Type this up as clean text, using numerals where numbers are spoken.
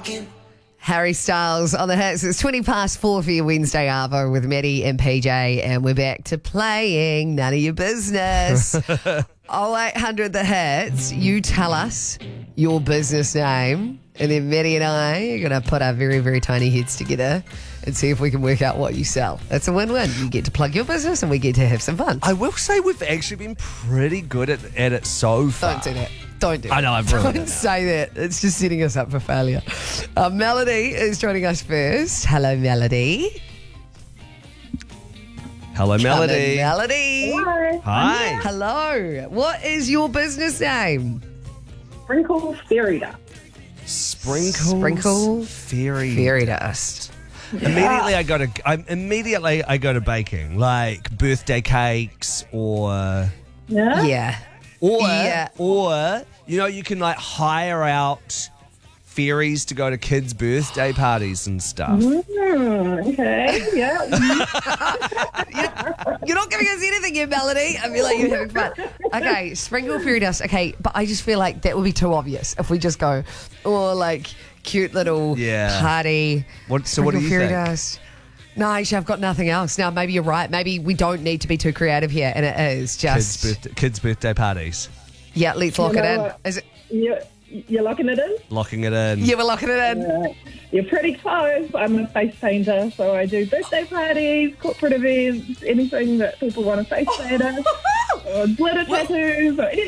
Harry Styles on the hits. It's 4:20 for your Wednesday Arvo with Maddie and PJ, and we're back to playing None of Your Business. 0800 the hits. You tell us your business name, and then Maddie and I are going to put our very, very tiny heads together and see if we can work out what you sell. It's a win-win. You get to plug your business and we get to have some fun. I will say we've actually been pretty good at it so far. Don't do that. Don't do it. I know, I've ruined it Don't now. say that. It's just setting us up for failure. Melody is joining us first. Hello, Melody. Hello, Melody. Hello, Melody. Hello. Hi. Hello. What is your business name? Sprinkles Fairy Dust. Sprinkles. Fairy. Fairy dust. Immediately I go to baking, like birthday cakes or Yeah. you can like hire out fairies to go to kids' birthday parties and stuff. Okay, yeah. You're not giving us anything here, Melody. I feel like you're having fun. Okay, sprinkle fairy dust. Okay, but I just feel like that would be too obvious if we just go, like cute little party. What do sprinkle you fairy think? dust. No, actually, I've got nothing else. Now, maybe you're right. Maybe we don't need to be too creative here, and it is just Kids' birthday parties. Yeah, let's lock You it know in. what? Is it? You're locking it in? Locking it in. Yeah, we're locking it in. You're pretty close. I'm a face painter, so I do birthday parties, corporate events, anything that people want to face paint us, or glitter tattoos, or anything